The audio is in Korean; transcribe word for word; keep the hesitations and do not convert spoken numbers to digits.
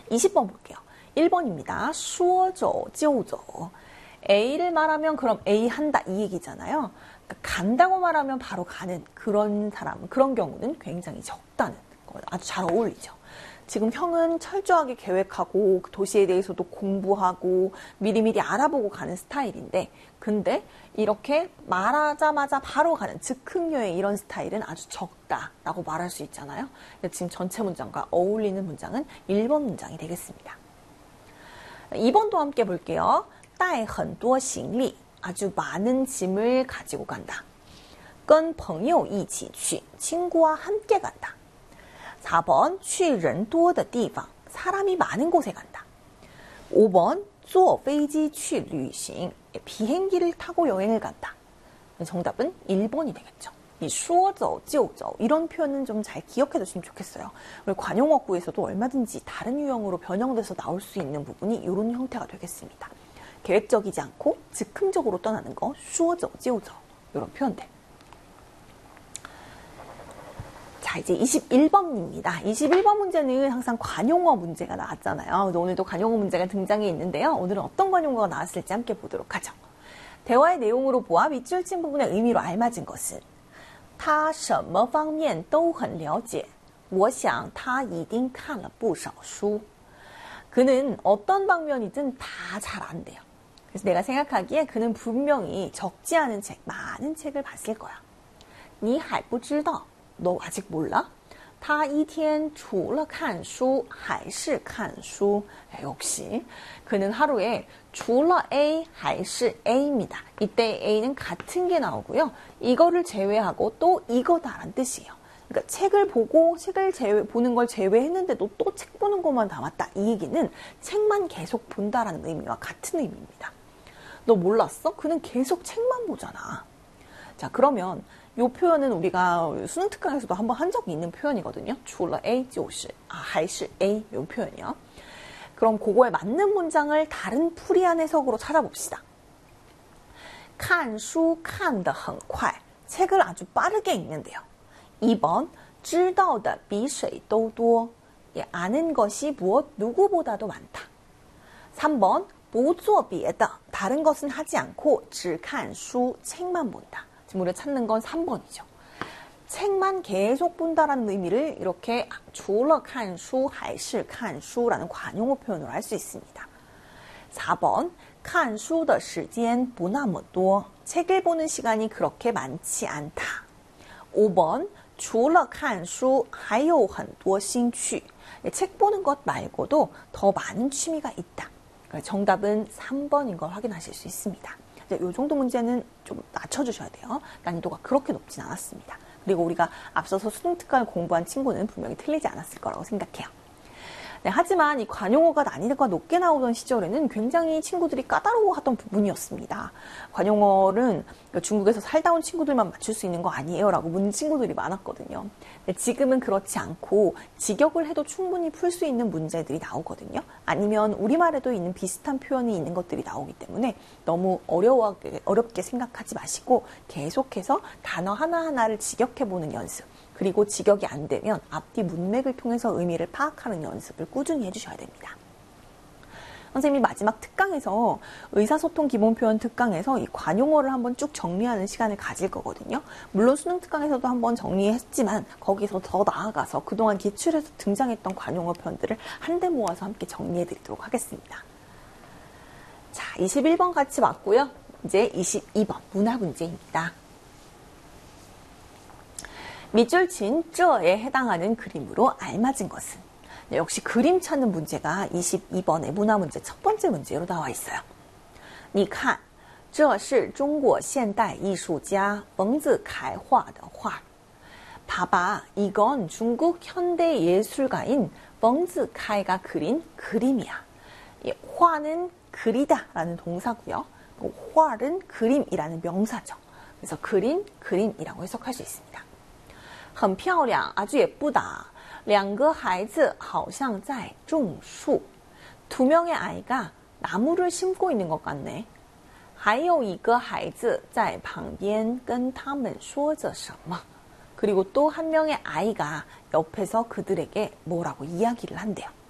이십 번 볼게요. 일 번입니다. 说走就走. A를 말하면 그럼 A 한다 이 얘기잖아요. 그러니까 간다고 말하면 바로 가는 그런 사람, 그런 경우는 굉장히 적다는 거 아주 잘 어울리죠. 지금 형은 철저하게 계획하고 도시에 대해서도 공부하고 미리미리 알아보고 가는 스타일인데 근데 이렇게 말하자마자 바로 가는 즉흥여행 이런 스타일은 아주 적다라고 말할 수 있잖아요. 지금 전체 문장과 어울리는 문장은 일 번 문장이 되겠습니다. 이 번도 함께 볼게요. 带很多行李 아주 많은 짐을 가지고 간다. 跟朋友一起去 친구와 함께 간다. 사 번 去人多的地方 사람이 많은 곳에 간다. 오 번 坐飞机去旅行 비행기를 타고 여행을 간다. 정답은 일 번이 되겠죠. 이 说走就走 이런 표현은 좀 잘 기억해 두시면 좋겠어요. 우리 관용어구에서도 얼마든지 다른 유형으로 변형돼서 나올 수 있는 부분이 이런 형태가 되겠습니다. 계획적이지 않고 즉흥적으로 떠나는 거 说走就走 이런 표현들. 자, 이제 이십일 번입니다. 이십일 번 문제는 항상 관용어 문제가 나왔잖아요. 오늘도 관용어 문제가 등장해 있는데요. 오늘은 어떤 관용어가 나왔을지 함께 보도록 하죠. 대화의 내용으로 보아 밑줄 친 부분의 의미로 알맞은 것은 他什么方面都很了解我想他一定看了不少书 그는 어떤 방면이든 다 잘 안대요. 그래서 내가 생각하기에 그는 분명히 적지 않은 책, 많은 책을 봤을 거야. 你还不知道 너 아직 몰라? 他一天除了看书还是看书 역시 그는 하루에 除了 A 还是 A입니다. 이때 A는 같은 게 나오고요. 이거를 제외하고 또 이거다라는 뜻이에요. 그러니까 책을 보고 책을 제외, 보는 걸 제외했는데도 또 책 보는 것만 남았다. 이 얘기는 책만 계속 본다라는 의미와 같은 의미입니다. 너 몰랐어? 그는 계속 책만 보잖아. 자, 그러면 이 표현은 우리가 수능 특강에서도 한번 한 적이 있는 표현이거든요. 除了 A 就是还是 A 이 표현이요. 그럼 그거에 맞는 문장을 다른 풀이한 해석으로 찾아봅시다. 看书看得很快 책을 아주 빠르게 읽는데요. 이 번 知道的比谁都多 예, 아는 것이 무엇 누구보다도 많다. 삼 번 不做别的 다른 것은 하지 않고 只看书 책만 본다. 지금 우리가 찾는 건 삼 번이죠. 책만 계속 본다라는 의미를 이렇게 除了看书还是看书라는 관용어 표현으로 할 수 있습니다. 사 번 看书的时间不那么多 책을 보는 시간이 그렇게 많지 않다. 오 번 除了看书还有很多兴趣 책 보는 것 말고도 더 많은 취미가 있다. 정답은 삼 번인 걸 확인하실 수 있습니다. 이 정도 문제는 좀 낮춰주셔야 돼요. 난이도가 그렇게 높진 않았습니다. 그리고 우리가 앞서서 수능 특강을 공부한 친구는 분명히 틀리지 않았을 거라고 생각해요. 네, 하지만 이 관용어가 난이도가 높게 나오던 시절에는 굉장히 친구들이 까다로워하던 부분이었습니다. 관용어는 중국에서 살다 온 친구들만 맞출 수 있는 거 아니에요? 라고 묻는 친구들이 많았거든요. 근데 지금은 그렇지 않고 직역을 해도 충분히 풀 수 있는 문제들이 나오거든요. 아니면 우리말에도 있는 비슷한 표현이 있는 것들이 나오기 때문에 너무 어려워하게, 어렵게 생각하지 마시고 계속해서 단어 하나하나를 직역해보는 연습. 그리고 직역이 안 되면 앞뒤 문맥을 통해서 의미를 파악하는 연습을 꾸준히 해주셔야 됩니다. 선생님이 마지막 특강에서 의사소통 기본표현 특강에서 이 관용어를 한번 쭉 정리하는 시간을 가질 거거든요. 물론 수능 특강에서도 한번 정리했지만 거기서 더 나아가서 그동안 기출에서 등장했던 관용어 표현들을 한데 모아서 함께 정리해 드리도록 하겠습니다. 자, 이십일 번 같이 봤고요. 이제 이십이 번 문학 문제입니다. 밑줄 친 쩌에 해당하는 그림으로 알맞은 것은 네, 역시 그림 찾는 문제가 이십이 번의 문화 문제 첫 번째 문제로 나와 있어요. 你看这是中国现代艺术家冯子凯画的画 봐봐, 이건 중국 현대 예술가인 펑즈 카이가 그린 그림이야. 예, 화는 그리다 라는 동사고요. 화는 그림이라는 명사죠. 그래서 그린, 그림이라고 해석할 수 있습니다. 很漂亮, 아주 예쁘다. 两个孩子好像在种树. 두 명의 아이가 나무를 심고 있는 것 같네. 还有一个孩子在旁边跟他们说着什么. 그리고 또 한 명의 아이가 옆에서 그들에게 뭐라고 이야기를 한대요.